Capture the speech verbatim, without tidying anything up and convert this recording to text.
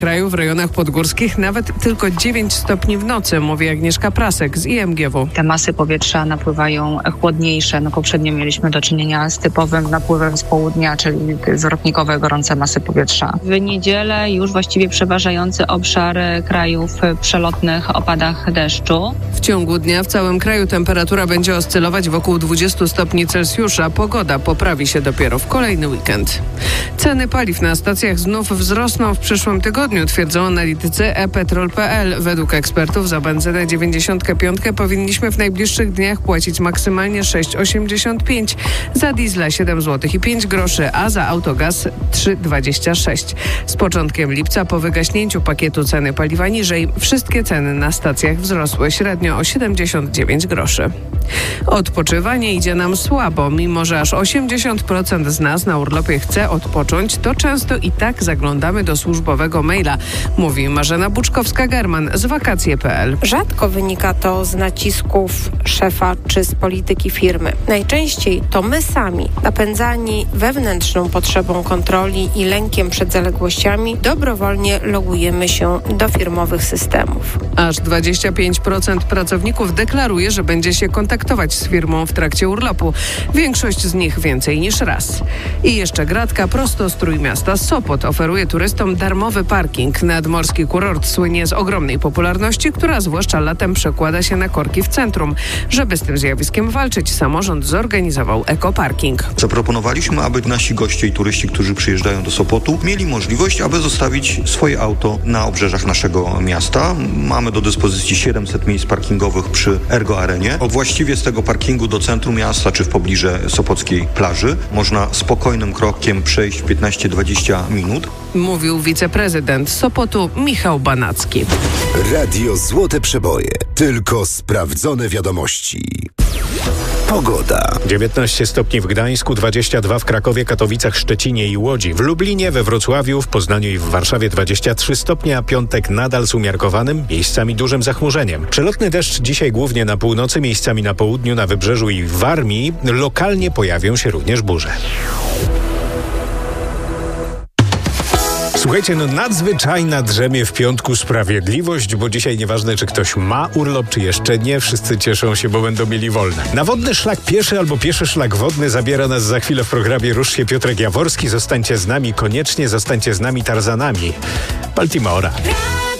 kraju w rejonach podgórskich nawet tylko dziewięć stopni w nocy, mówi Agnieszka Prasek z I M G W. Te masy powietrza napływają chłodniejsze. No poprzednio mieliśmy do czynienia z typowym napływem z południa, czyli zwrotnikowe, gorące masy powietrza. W niedzielę już właściwie przeważający obszar kraju w przelotnych opadach deszczu. W ciągu dnia w całym kraju temperatura będzie oscylować wokół dwudziestu stopni Celsjusza. Pogoda poprawi się dopiero w kolejny weekend. Ceny paliw na stacjach znów wzrosną w przyszłym tygodniu, twierdzą analitycy e petrol kropka pe el. Według ekspertów za benzynę dziewięćdziesiąt pięć powinniśmy w najbliższych dniach płacić maksymalnie sześć dwadzieścia pięć, za diesla siedem złotych i pięć groszy, a za autogaz trzy dwadzieścia sześć. Z początkiem lipca po wygaśnięciu pakietu ceny paliwa niżej wszystkie ceny na stacjach wzrosły średnio o siedemdziesiąt dziewięć groszy. Odpoczywanie idzie nam słabo. Mimo że aż osiemdziesiąt procent z nas na urlopie chce odpocząć, to często i tak zaglądamy do służbowego maila, mówi Marzena Buczkowska-German z wakacje kropka pe el. Rzadko wynika to z nacisków szefa czy z polityki firmy. Najczęściej to my sami, napędzani wewnętrzną potrzebą kontroli i lękiem przed zaległościami, dobrowolnie logujemy się do firmowych systemów. Aż dwadzieścia pięć procent pracowników deklaruje, że będzie się kontaktować z firmą w trakcie urlopu. Większość z nich więcej niż raz. I jeszcze gratka prosto z Trójmiasta. Sopot oferuje turystom darmowy parking. Nadmorski kurort słynie z ogromnej popularności, która zwłaszcza latem przekłada się na korki w centrum. Żeby z tym zjawiskiem walczyć, samorząd zorganizował ekoparking. Zaproponowaliśmy, aby nasi goście i turyści, którzy przyjeżdżają do Sopotu, mieli możliwość, aby zostawić swoje auto na obrzeżach naszego miasta. Mamy do dyspozycji siedemset miejsc parkingowych przy Ergo Arenie. Właściwie z tego parkingu do centrum miasta czy w pobliżu sopockiej plaży można spokojnym krokiem przejść w piętnaście do dwudziestu minut. Mówił wiceprezydent Sopotu Michał Banacki. Radio Złote Przeboje. Tylko sprawdzone wiadomości. Pogoda. dziewiętnaście stopni w Gdańsku, dwadzieścia dwa w Krakowie, Katowicach, Szczecinie i Łodzi. W Lublinie, we Wrocławiu, w Poznaniu i w Warszawie dwadzieścia trzy stopnie, a piątek nadal z umiarkowanym, miejscami dużym zachmurzeniem. Przelotny deszcz dzisiaj głównie na północy, miejscami na południu, na Wybrzeżu i w Warmii. Lokalnie pojawią się również burze. Słuchajcie, no nadzwyczajna drzemie w piątku sprawiedliwość, bo dzisiaj nieważne, czy ktoś ma urlop, czy jeszcze nie, wszyscy cieszą się, bo będą mieli wolne. Na wodny szlak pieszy albo pieszy szlak wodny zabiera nas za chwilę w programie Rusz się Piotrek Jaworski. Zostańcie z nami koniecznie, zostańcie z nami Tarzanami. Baltimora.